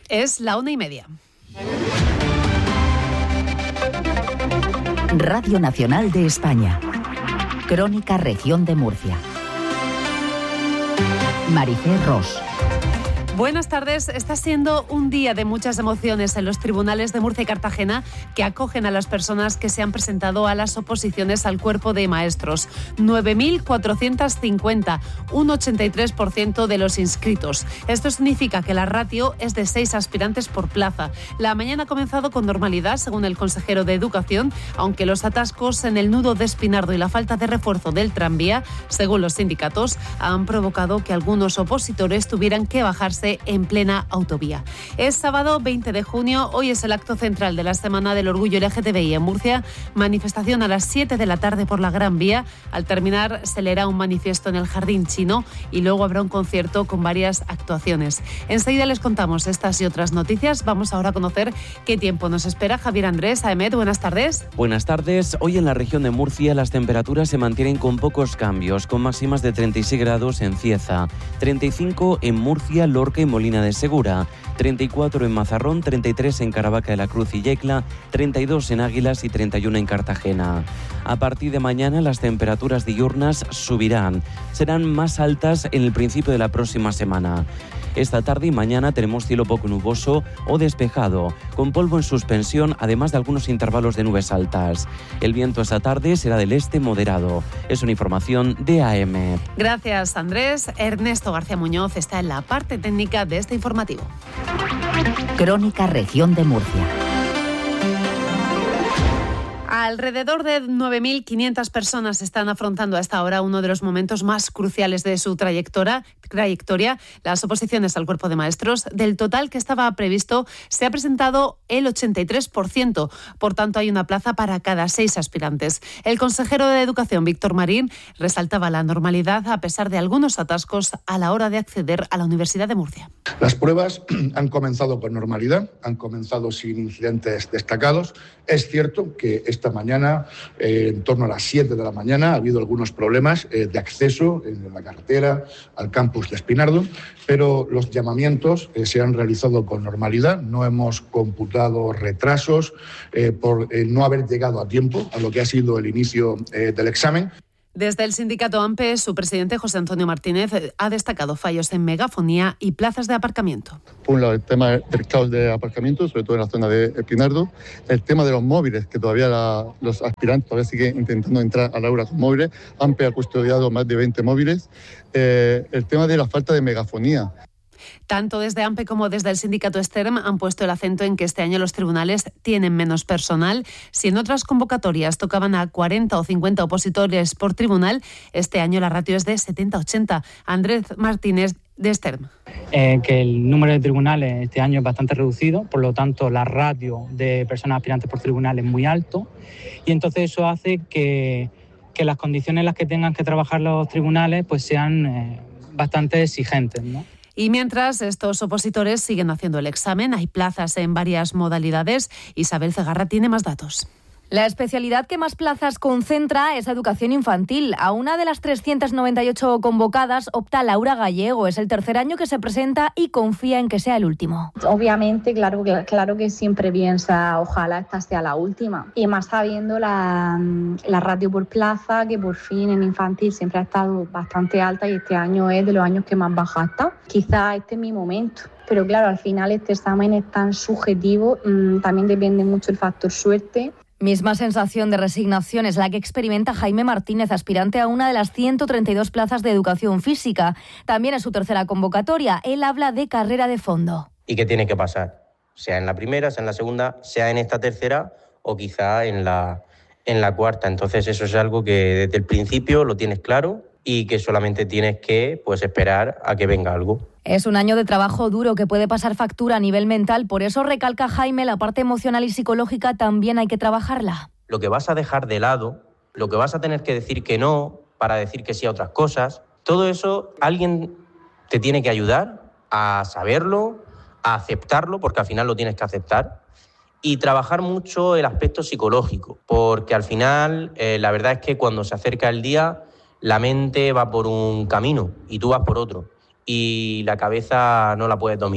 Es la 1:30. Radio Nacional de España. Crónica Región de Murcia. Maricé Ros. Buenas tardes. Está siendo un día de muchas emociones en los tribunales de Murcia y Cartagena que acogen a las personas que se han presentado a las oposiciones al cuerpo de maestros. 9.450, un 83% de los inscritos. Esto significa que la ratio es de 6 aspirantes por plaza. La mañana ha comenzado con normalidad, según el consejero de Educación, aunque los atascos en el nudo de Espinardo y la falta de refuerzo del tranvía, según los sindicatos, han provocado que algunos opositores tuvieran que bajarse en plena autovía. Es sábado 20 de junio, hoy es el acto central de la Semana del Orgullo LGTBI en Murcia, manifestación a las 7 de la tarde por la Gran Vía. Al terminar se leerá un manifiesto en el Jardín Chino y luego habrá un concierto con varias actuaciones. Enseguida les contamos estas y otras noticias. Vamos ahora a conocer qué tiempo nos espera. Javier Andrés, AEMET, buenas tardes. Buenas tardes. Hoy en la región de Murcia las temperaturas se mantienen con pocos cambios, con máximas de 36 grados en Cieza, 35 en Murcia, Lorca y Molina de Segura, 34 en Mazarrón, 33 en Caravaca de la Cruz y Yecla, 32 en Águilas y 31 en Cartagena. A partir de mañana las temperaturas diurnas subirán, serán más altas en el principio de la próxima semana. Esta tarde y mañana tenemos cielo poco nuboso o despejado, con polvo en suspensión, además de algunos intervalos de nubes altas. El viento esta tarde será del este moderado. Es una información de AEMET. Gracias, Andrés. Ernesto García Muñoz está en la parte técnica de este informativo. Crónica Región de Murcia. Alrededor de 9.500 personas están afrontando a esta hora uno de los momentos más cruciales de su trayectoria, las oposiciones al cuerpo de maestros. Del total que estaba previsto, se ha presentado el 83%. Por tanto, hay una plaza para cada 6 aspirantes. El consejero de Educación, Víctor Marín, resaltaba la normalidad a pesar de algunos atascos a la hora de acceder a la Universidad de Murcia. Las pruebas han comenzado con normalidad, han comenzado sin incidentes destacados. Es cierto que esta mañana, en torno a las 7 de la mañana, ha habido algunos problemas de acceso en la carretera al campus de Espinardo, pero los llamamientos se han realizado con normalidad. No hemos computado retrasos por no haber llegado a tiempo a lo que ha sido el inicio del examen. Desde el sindicato AMPE, su presidente José Antonio Martínez ha destacado fallos en megafonía y plazas de aparcamiento. Por un lado, el tema del caos de aparcamiento, sobre todo en la zona de Espinardo. El tema de los móviles, que todavía los aspirantes todavía siguen intentando entrar al aula con móviles. AMPE ha custodiado más de 20 móviles. El tema de la falta de megafonía. Tanto desde AMPE como desde el sindicato STERM han puesto el acento en que este año los tribunales tienen menos personal. Si en otras convocatorias tocaban a 40 o 50 opositores por tribunal, este año la ratio es de 70-80. Andrés Martínez, de STERM. Que el número de tribunales este año es bastante reducido, por lo tanto la ratio de personas aspirantes por tribunal es muy alto, y entonces eso hace que las condiciones en las que tengan que trabajar los tribunales pues sean bastante exigentes, ¿no? Y mientras estos opositores siguen haciendo el examen, hay plazas en varias modalidades. Isabel Cegarra tiene más datos. La especialidad que más plazas concentra es educación infantil. A una de las 398 convocadas opta Laura Gallego. Es el tercer año que se presenta y confía en que sea el último. Obviamente, claro que siempre piensa, ojalá esta sea la última. Y más sabiendo la ratio por plaza, que por fin en infantil siempre ha estado bastante alta y este año es de los años que más baja está. Quizá este es mi momento. Pero claro, al final este examen es tan subjetivo, también depende mucho el factor suerte. Misma sensación de resignación es la que experimenta Jaime Martínez, aspirante a una de las 132 plazas de educación física. También es su tercera convocatoria. Él habla de carrera de fondo. ¿Y qué tiene que pasar? Sea en la primera, sea en la segunda, sea en esta tercera o quizá en la cuarta. Entonces eso es algo que desde el principio lo tienes claro y que solamente tienes que esperar a que venga algo. Es un año de trabajo duro que puede pasar factura a nivel mental, por eso recalca Jaime, la parte emocional y psicológica también hay que trabajarla. Lo que vas a dejar de lado, lo que vas a tener que decir que no para decir que sí a otras cosas, todo eso alguien te tiene que ayudar a saberlo, a aceptarlo, porque al final lo tienes que aceptar, y trabajar mucho el aspecto psicológico, porque al final la verdad es que cuando se acerca el día, la mente va por un camino y tú vas por otro. Y la cabeza no la puedes dominar.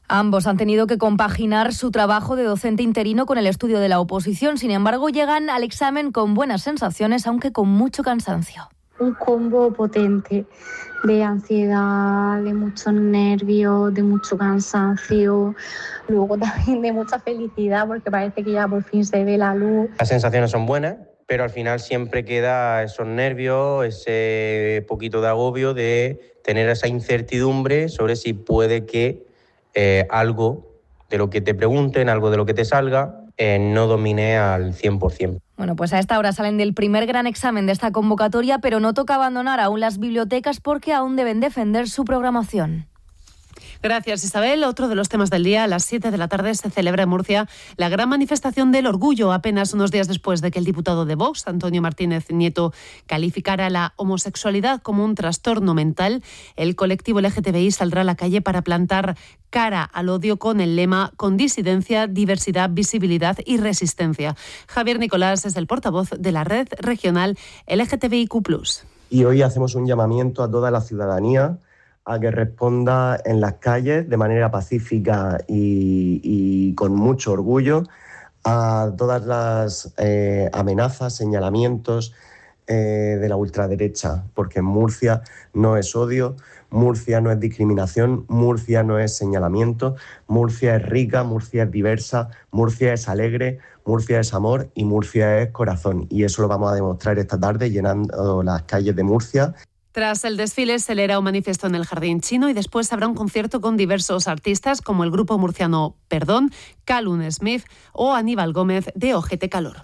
Ambos han tenido que compaginar su trabajo de docente interino con el estudio de la oposición. Sin embargo, llegan al examen con buenas sensaciones, aunque con mucho cansancio. Un combo potente de ansiedad, de muchos nervios, de mucho cansancio, luego también de mucha felicidad porque parece que ya por fin se ve la luz. Las sensaciones son buenas, pero al final siempre queda esos nervios, ese poquito de agobio de tener esa incertidumbre sobre si puede que algo de lo que te pregunten, algo de lo que te salga, no domine al 100%. Bueno, pues a esta hora salen del primer gran examen de esta convocatoria, pero no toca abandonar aún las bibliotecas porque aún deben defender su programación. Gracias, Isabel. Otro de los temas del día, a las 7 de la tarde se celebra en Murcia la gran manifestación del orgullo, apenas unos días después de que el diputado de Vox, Antonio Martínez Nieto, calificara la homosexualidad como un trastorno mental. El colectivo LGTBI saldrá a la calle para plantar cara al odio con el lema «Con disidencia, diversidad, visibilidad y resistencia». Javier Nicolás es el portavoz de la red regional LGTBIQ+. Y hoy hacemos un llamamiento a toda la ciudadanía a que responda en las calles de manera pacífica y con mucho orgullo a todas las amenazas, señalamientos de la ultraderecha, porque en Murcia no es odio, Murcia no es discriminación, Murcia no es señalamiento, Murcia es rica, Murcia es diversa, Murcia es alegre, Murcia es amor y Murcia es corazón. Y eso lo vamos a demostrar esta tarde llenando las calles de Murcia. Tras el desfile se leerá un manifiesto en el Jardín Chino y después habrá un concierto con diversos artistas como el grupo murciano Perdón, Callum Smith o Aníbal Gómez de Ojete Calor.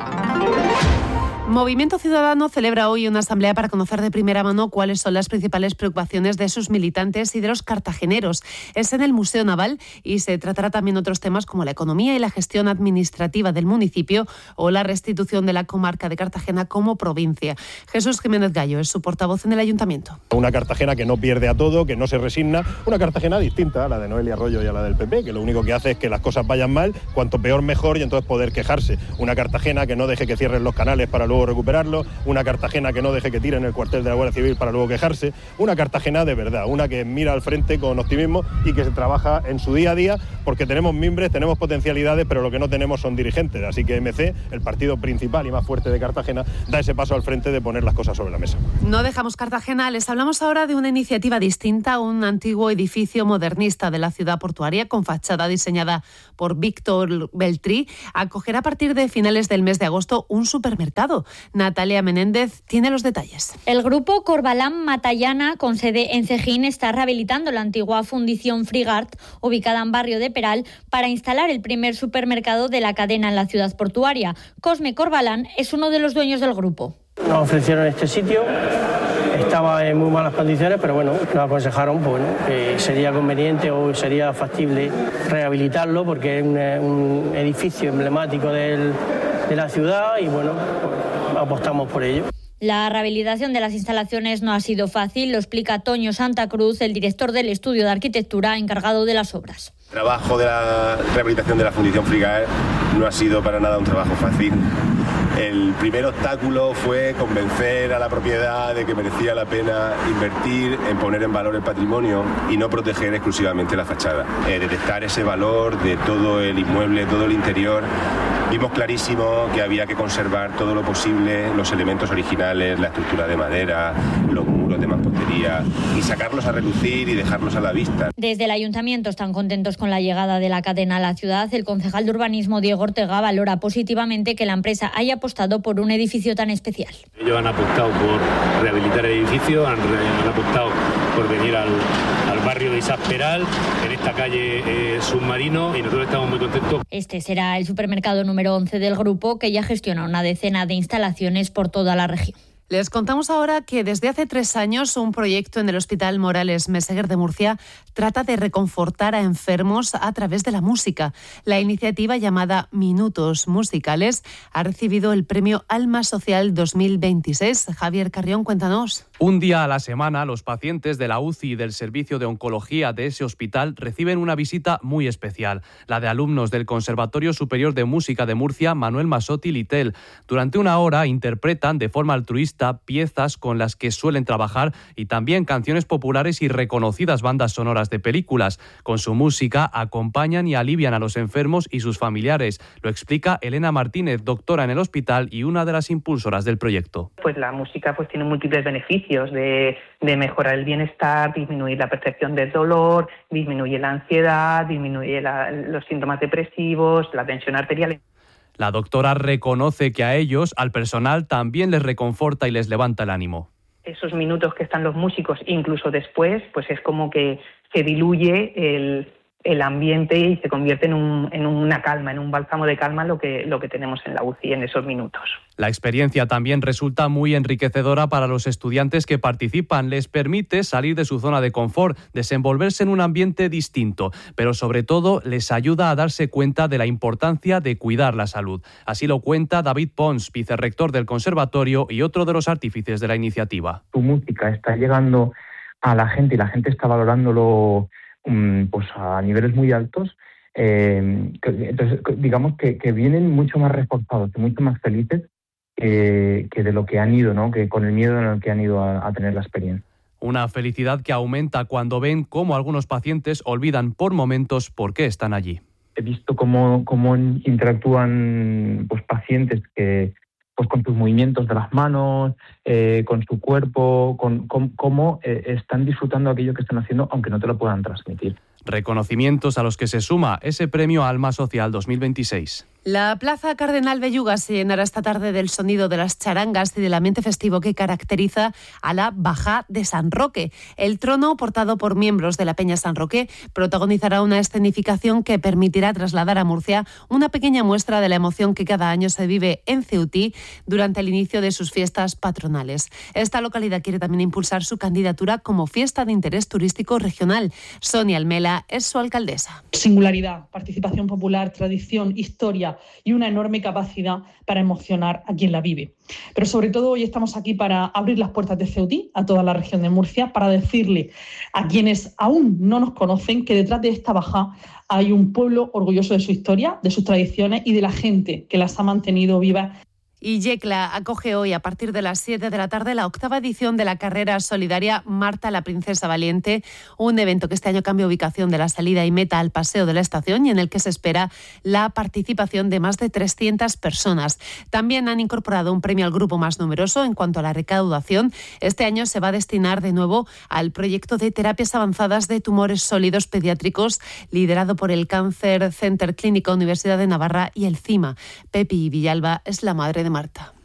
Movimiento Ciudadano celebra hoy una asamblea para conocer de primera mano cuáles son las principales preocupaciones de sus militantes y de los cartageneros. Es en el Museo Naval y se tratará también otros temas como la economía y la gestión administrativa del municipio o la restitución de la comarca de Cartagena como provincia. Jesús Jiménez Gallo es su portavoz en el Ayuntamiento. Una Cartagena que no pierde a todo, que no se resigna, una Cartagena distinta a la de Noelia Arroyo y a la del PP, que lo único que hace es que las cosas vayan mal, cuanto peor mejor y entonces poder quejarse. Una Cartagena que no deje que cierren los canales para luego recuperarlo, una Cartagena que no deje que tiren el cuartel de la Guardia Civil para luego quejarse, una Cartagena de verdad, una que mira al frente con optimismo y que se trabaja en su día a día, porque tenemos mimbres, tenemos potencialidades, pero lo que no tenemos son dirigentes, así que MC, el partido principal y más fuerte de Cartagena, da ese paso al frente de poner las cosas sobre la mesa. No dejamos Cartagena, les hablamos ahora de una iniciativa distinta, un antiguo edificio modernista de la ciudad portuaria con fachada diseñada por Víctor Beltrí, acogerá a partir de finales del mes de agosto un supermercado. Natalia Menéndez tiene los detalles. El grupo Corbalán Matallana, con sede en Cejín, está rehabilitando la antigua fundición Frigart, ubicada en Barrio de Peral, para instalar el primer supermercado de la cadena en la ciudad portuaria. Cosme Corbalán es uno de los dueños del grupo. Nos ofrecieron este sitio, estaba en muy malas condiciones, pero bueno, nos aconsejaron que sería conveniente o sería factible rehabilitarlo porque es un edificio emblemático de la ciudad y bueno, apostamos por ello. La rehabilitación de las instalaciones no ha sido fácil, lo explica Toño Santa Cruz, el director del estudio de arquitectura encargado de las obras. El trabajo de la rehabilitación de la fundición Frigart no ha sido para nada un trabajo fácil. El primer obstáculo fue convencer a la propiedad de que merecía la pena invertir en poner en valor el patrimonio y no proteger exclusivamente la fachada. Detectar ese valor de todo el inmueble, todo el interior. Vimos clarísimo que había que conservar todo lo posible, los elementos originales, la estructura de madera, los muros de mampostería y sacarlos a relucir y dejarlos a la vista. Desde el ayuntamiento están contentos con la llegada de la cadena a la ciudad. El concejal de urbanismo, Diego Ortega, valora positivamente que la empresa haya apostado por un edificio tan especial. Ellos han apostado por rehabilitar el edificio, han apostado por venir al barrio de Isaac Peral, en esta calle Submarino, y nosotros estamos muy contentos. Este será el supermercado número 11 del grupo, que ya gestiona una decena de instalaciones por toda la región. Les contamos ahora que desde hace 3 años un proyecto en el Hospital Morales Meseguer de Murcia trata de reconfortar a enfermos a través de la música. La iniciativa, llamada Minutos Musicales, ha recibido el premio Alma Social 2026. Javier Carrión, cuéntanos. Un día a la semana, los pacientes de la UCI y del Servicio de Oncología de ese hospital reciben una visita muy especial, la de alumnos del Conservatorio Superior de Música de Murcia, Manuel Masotti Litel. Durante una hora interpretan de forma altruista pista piezas con las que suelen trabajar y también canciones populares y reconocidas bandas sonoras de películas. Con su música acompañan y alivian a los enfermos y sus familiares. Lo explica Elena Martínez, doctora en el hospital y una de las impulsoras del proyecto. Pues la música tiene múltiples beneficios de mejorar el bienestar, disminuir la percepción del dolor, disminuye la ansiedad, disminuye los síntomas depresivos, la tensión arterial. La doctora reconoce que a ellos, al personal, también les reconforta y les levanta el ánimo. Esos minutos que están los músicos, incluso después, pues es como que se diluye el ambiente y se convierte en una calma, en un bálsamo de calma lo que tenemos en la UCI en esos minutos. La experiencia también resulta muy enriquecedora para los estudiantes que participan. Les permite salir de su zona de confort, desenvolverse en un ambiente distinto, pero sobre todo les ayuda a darse cuenta de la importancia de cuidar la salud. Así lo cuenta David Pons, vicerrector del Conservatorio y otro de los artífices de la iniciativa. Tu música está llegando a la gente y la gente está valorándolo pues a niveles muy altos, entonces digamos que vienen mucho más reforzados y mucho más felices que de lo que han ido, ¿no? Que con el miedo en el que han ido a tener la experiencia. Una felicidad que aumenta cuando ven cómo algunos pacientes olvidan por momentos por qué están allí. He visto cómo interactúan pues pacientes que pues con sus movimientos de las manos, con su cuerpo, cómo están disfrutando aquello que están haciendo, aunque no te lo puedan transmitir. Reconocimientos a los que se suma ese premio Alma Social 2026. La Plaza Cardenal Belluga se llenará esta tarde del sonido de las charangas y del ambiente festivo que caracteriza a la Baja de San Roque. El trono, portado por miembros de la Peña San Roque, protagonizará una escenificación que permitirá trasladar a Murcia una pequeña muestra de la emoción que cada año se vive en Ceutí durante el inicio de sus fiestas patronales. Esta localidad quiere también impulsar su candidatura como fiesta de interés turístico regional. Sonia Almela es su alcaldesa. Singularidad, participación popular, tradición, historia y una enorme capacidad para emocionar a quien la vive. Pero sobre todo hoy estamos aquí para abrir las puertas de Ceutí a toda la región de Murcia, para decirle a quienes aún no nos conocen que detrás de esta baja hay un pueblo orgulloso de su historia, de sus tradiciones y de la gente que las ha mantenido vivas. Y Yecla acoge hoy a partir de las 7 de la tarde la 8ª edición de la carrera solidaria Marta la Princesa Valiente, un evento que este año cambia ubicación de la salida y meta al Paseo de la Estación y en el que se espera la participación de más de 300 personas. También han incorporado un premio al grupo más numeroso. En cuanto a la recaudación, este año se va a destinar de nuevo al proyecto de terapias avanzadas de tumores sólidos pediátricos liderado por el Cancer Center Clínica Universidad de Navarra y el CIMA. Pepi Villalba es la madre de Marta.